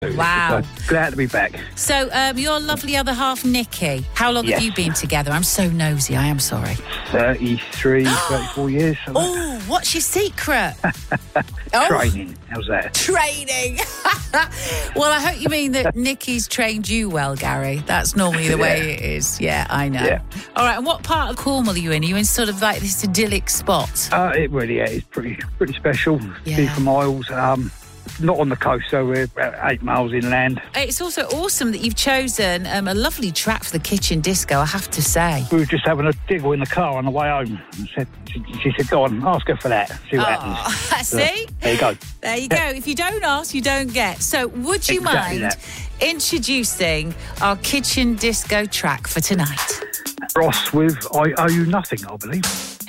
Wow. So, glad to be back. So, your lovely other half, Nikki, how long have you been together? I'm so nosy, I am sorry. 33, 34 years. Oh, what's your secret? Training. How's that? Training. Well, I hope you mean that Nikki's trained you well, Gary. That's normally the way it is. Yeah, I know. Yeah. All right, and what part of Cornwall are you in? Are you in sort of like this idyllic spot? It really is pretty special. Yeah. Sea for miles. Not on the coast, so we're about 8 miles inland. It's also awesome that you've chosen a lovely track for the kitchen disco, I have to say. We were just having a diggle in the car on the way home. She said, go on, ask her for that, see what happens. See? There you go. There you go. If you don't ask, you don't get. So would you mind introducing our kitchen disco track for tonight? Ross with I Owe You Nothing, I believe.